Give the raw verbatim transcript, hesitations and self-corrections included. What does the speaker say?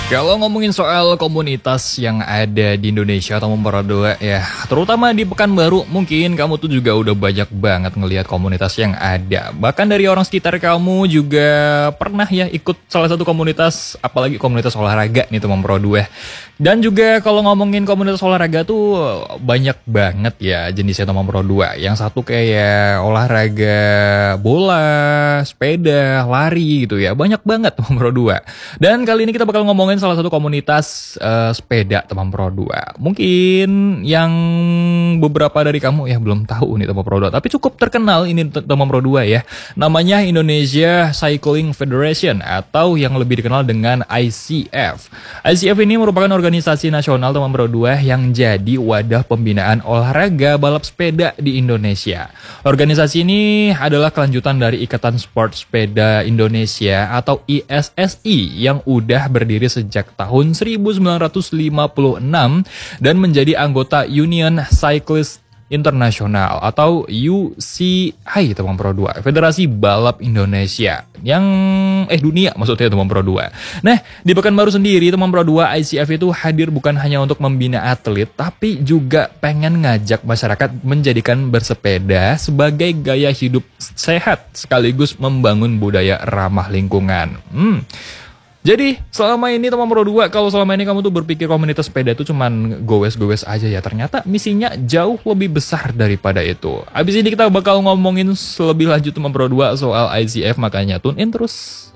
Kalau ngomongin soal komunitas yang ada di Indonesia atau Memperadua ya, terutama di Pekanbaru, mungkin kamu tuh juga udah banyak banget ngelihat komunitas yang ada. Bahkan dari orang sekitar kamu juga pernah ya ikut salah satu komunitas, apalagi komunitas olahraga nih teman Memperadua. Dan juga kalau ngomongin komunitas olahraga tuh banyak banget ya jenisnya teman Memperadua. Yang satu kayak olahraga bola, sepeda, lari gitu ya. Banyak banget teman Memperadua. Dan kali ini kita bakal ngomongin salah satu komunitas uh, sepeda teman Pro dua. Mungkin yang beberapa dari kamu ya belum tahu nih teman Pro dua, tapi cukup terkenal ini teman Pro dua ya. Namanya Indonesia Cycling Federation atau yang lebih dikenal dengan I C F. I C F ini merupakan organisasi nasional teman Pro dua yang jadi wadah pembinaan olahraga balap sepeda di Indonesia. Organisasi ini adalah kelanjutan dari Ikatan Sport Sepeda Indonesia atau I S S I yang udah berdiri sejak tahun seribu sembilan ratus lima puluh enam dan menjadi anggota Union Cyclist International atau U C I teman Pro dua, Federasi Balap Indonesia yang eh dunia maksudnya teman Pro dua. Nah, di Pekanbaru sendiri teman Pro dua I C F itu hadir bukan hanya untuk membina atlet tapi juga pengen ngajak masyarakat menjadikan bersepeda sebagai gaya hidup sehat sekaligus membangun budaya ramah lingkungan. Hmm. Jadi selama ini teman Pro dua, kalau selama ini kamu tuh berpikir komunitas sepeda itu cuman gowes-gowes aja ya, ternyata misinya jauh lebih besar daripada itu. Abis ini kita bakal ngomongin lebih lanjut teman Pro dua soal I C F, makanya tune in terus.